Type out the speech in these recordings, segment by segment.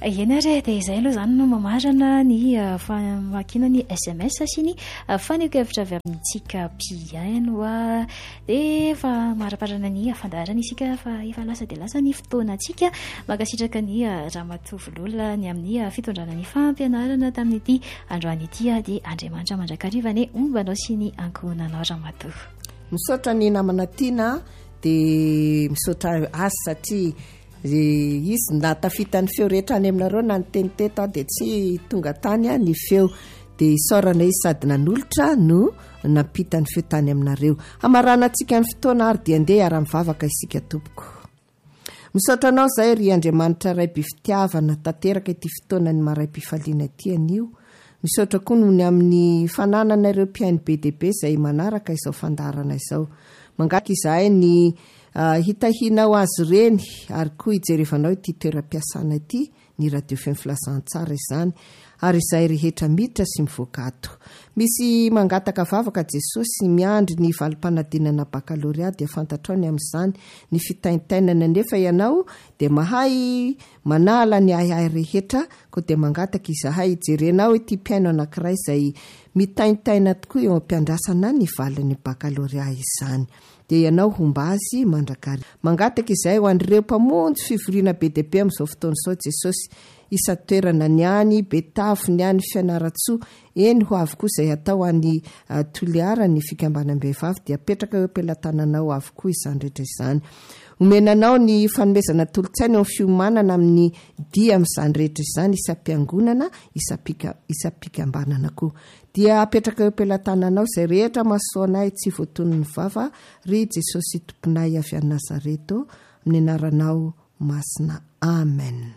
Ianare dia izay aloha izany no mamarana ny famakiana ny SMS sy ny fanekevitra avy amintsika piaino dia efa maraparana ny afandarana isika fa efa lasa dia lasa ny fotoanantsika makasitraka ny Ramatovololona ny amin'ny fitondrana ny fampianarana tamin'ity androany ity dia Andriamanitra mandrakarivany ombanao sy ny ankohonanao Ramatoa. Misaotra ny namana tiana dia misaotra azy satria izy natafitany feo rehetra any aminareo na ny teny teto dia tsy tonga tany ny feo dia isaorana izy sady nanolotra no nampitany feo tany aminareo. Amarana antsika ny fotoana ary dia andeha ara-mivavaka isika tompoko. Misaotra anao izay ry Andriamanitra ray-pifitiavana tanteraka ity fotoana ny maray-pifaliana ity anio. Misaotra koa ny amin'ny fananana ireo mpiaino be dia be izay manaraka izao fandarana izao. Mangaky izahay ny hitahinao azy ireny ary koa hijerevanao ity toeram-piasana ity ny radio feo filazantsara izany ary izay rehetra miditra sy mivoaka ato. Misy mangataka vavaka Jesosy miandry ny valim-panadinana bakalorea dia fantatrao ny amin'izany ny fitaintainana nefa ianao dia mahay manala ny ahay rehetra koa dia mangataka izahay hijerenao ity mpiaino anankiray izay mitaintaina tokoa eo am-piandrasana ny valin'ny bakalorea izany. Dia ianao homba azy mandrakary. Mangataka izay ho an'ireo mpamonjy fivoriana be dia be amin'izao fotoana izao Jesosy isa-toerana ny any Betafy ny any Fianaratsoa eny ho avokoa izay atao any Toliara ny fikambanam-behivavy dia apetraka eo am-pelatananao avokoa izany rehetra izany. Omenanao ny fanomezana tolotsaina eo fiomanana amin'ny dia amin'izany rehetra izany isam-piangonana isam-pikambanana koa dia apetraka eo am-pelatananao izay rehetra masoanay tsy voatonony ny vava ry Jesosy tomponay avy any Nazareto amin'ny anaranao masina. Amen.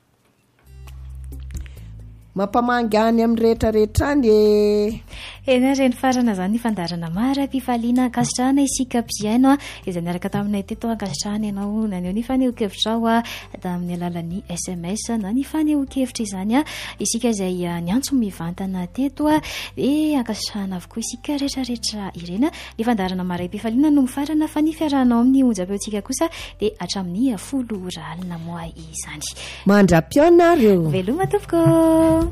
Mampamangy any amin'ny rehetrarehetra ny enareny farana zany fandarana mara-pifaliana akasitrahana isika piaino izay niaraka taminay teto akasitrahana ianao na ny fanehoan-kevitrao tamin'ny alalan'ny SMS na ny fanehoan-kevitra izany isika izay niantso mivantana teto dia akasitrahana avokoa isika rehetrarehetra ireny. Ny fandarana mara-pifaliana no mifarana fa ny fiarahanao amin'ny onjam-peontsika kosa dia hatramin'ny 10 alina moa izany. Mandra-piaona reo. Veloma tompoko.